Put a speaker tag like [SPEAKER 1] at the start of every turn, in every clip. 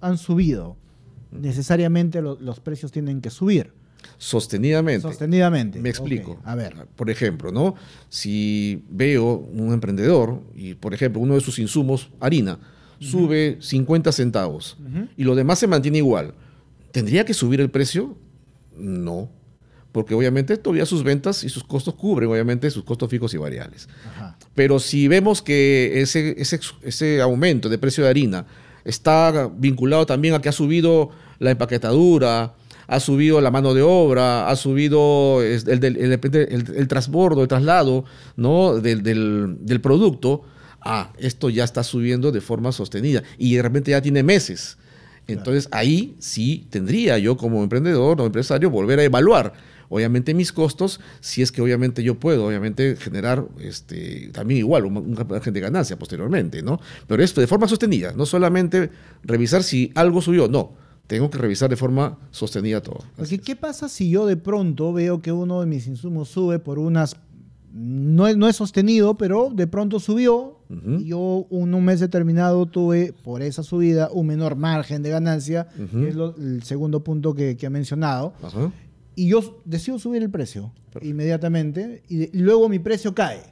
[SPEAKER 1] han subido, necesariamente los precios tienen que subir.
[SPEAKER 2] Sostenidamente.
[SPEAKER 1] Sostenidamente.
[SPEAKER 2] Me explico.
[SPEAKER 1] Okay. A ver.
[SPEAKER 2] Por ejemplo, ¿no? Si veo un emprendedor y, por ejemplo, uno de sus insumos, harina, sube 50 centavos y lo demás se mantiene igual, ¿tendría que subir el precio? No. Porque obviamente todavía sus ventas y sus costos cubren, obviamente, sus costos fijos y variables. Ajá. Pero si vemos que ese aumento de precio de harina está vinculado también a que ha subido la empaquetadura, ha subido la mano de obra, ha subido el transbordo, el traslado, ¿no? del producto, esto ya está subiendo de forma sostenida y de repente ya tiene meses. Entonces ahí sí tendría yo como emprendedor o empresario volver a evaluar obviamente mis costos, si es que obviamente yo puedo obviamente generar también igual un margen de ganancia posteriormente, ¿no? Pero esto de forma sostenida, no solamente revisar si algo subió, no. Tengo que revisar de forma sostenida todo.
[SPEAKER 1] Porque, ¿qué pasa si yo de pronto veo que uno de mis insumos sube por unas... No es sostenido, pero de pronto subió y yo en un mes determinado tuve por esa subida un menor margen de ganancia, que es el segundo punto que ha mencionado, y yo decido subir el precio inmediatamente y luego mi precio cae,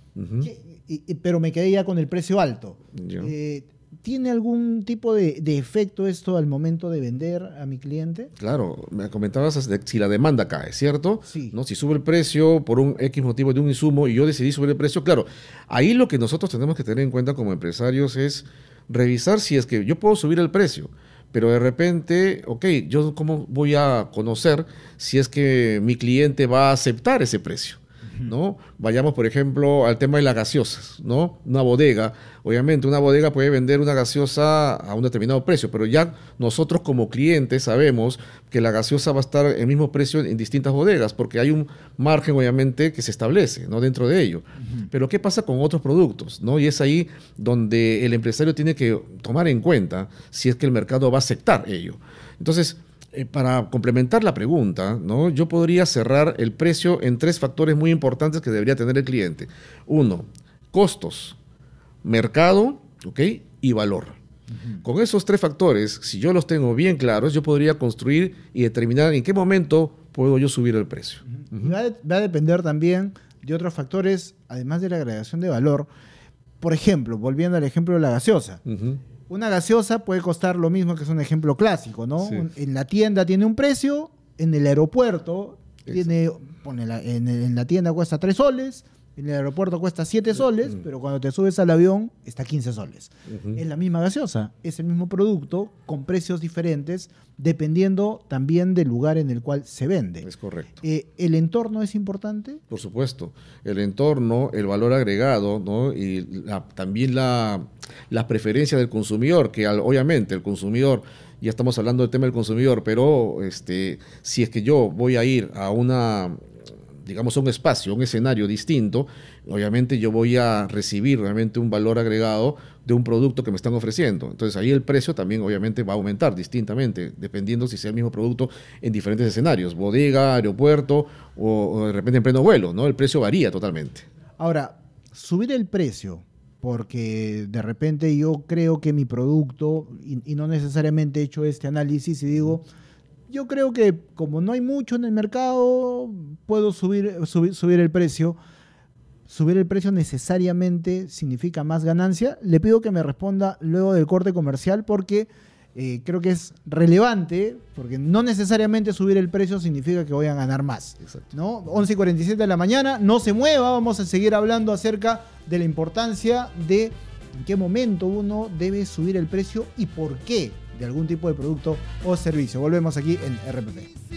[SPEAKER 1] pero me quedé ya con el precio alto. ¿Tiene algún tipo de efecto esto al momento de vender a mi cliente?
[SPEAKER 2] Claro, me comentabas si la demanda cae, ¿cierto?
[SPEAKER 1] Sí.
[SPEAKER 2] ¿No? Si sube el precio por un X motivo de un insumo y yo decidí subir el precio, claro, ahí lo que nosotros tenemos que tener en cuenta como empresarios es revisar si es que yo puedo subir el precio, pero de repente, ¿yo cómo voy a conocer si es que mi cliente va a aceptar ese precio? ¿No? Vayamos, por ejemplo, al tema de las gaseosas, ¿no? Una bodega, obviamente una bodega puede vender una gaseosa a un determinado precio, pero ya nosotros como clientes sabemos que la gaseosa va a estar el mismo precio en distintas bodegas, porque hay un margen obviamente que se establece, ¿no? Dentro de ello. Pero ¿qué pasa con otros productos, ¿no? Y es ahí donde el empresario tiene que tomar en cuenta si es que el mercado va a aceptar ello. Entonces, para complementar la pregunta, ¿no? Yo podría cerrar el precio en 3 factores muy importantes que debería tener el cliente. 1, costos, mercado, y valor. Con esos 3 factores, si yo los tengo bien claros, yo podría construir y determinar en qué momento puedo yo subir el precio.
[SPEAKER 1] Va a depender también de otros factores, además de la agregación de valor. Por ejemplo, volviendo al ejemplo de la gaseosa. Una gaseosa puede costar lo mismo, que es un ejemplo clásico, ¿no? Sí. En la tienda tiene un precio, en el aeropuerto en la tienda cuesta 3 soles, en el aeropuerto cuesta 7 soles, pero cuando te subes al avión está 15 soles. Es la misma gaseosa, es el mismo producto con precios diferentes, dependiendo también del lugar en el cual se vende.
[SPEAKER 2] Es correcto.
[SPEAKER 1] ¿El entorno es importante?
[SPEAKER 2] Por supuesto. El entorno, el valor agregado, ¿no? Y también la preferencia del consumidor, que obviamente el consumidor, ya estamos hablando del tema del consumidor, pero si es que yo voy a ir a digamos, a un espacio, un escenario distinto, obviamente yo voy a recibir realmente un valor agregado de un producto que me están ofreciendo. Entonces ahí el precio también obviamente va a aumentar distintamente, dependiendo si sea el mismo producto en diferentes escenarios, bodega, aeropuerto o de repente en pleno vuelo, ¿no? El precio varía totalmente.
[SPEAKER 1] Ahora, subir el precio, porque de repente yo creo que mi producto, y no necesariamente he hecho este análisis y digo... Yo creo que como no hay mucho en el mercado, puedo subir el precio. ¿Subir el precio necesariamente significa más ganancia? Le pido que me responda luego del corte comercial porque creo que es relevante, porque no necesariamente subir el precio significa que voy a ganar más.
[SPEAKER 2] Exacto.
[SPEAKER 1] ¿No? 11:47 de la mañana, no se mueva, vamos a seguir hablando acerca de la importancia de en qué momento uno debe subir el precio y por qué de algún tipo de producto o servicio. Volvemos aquí en RPP.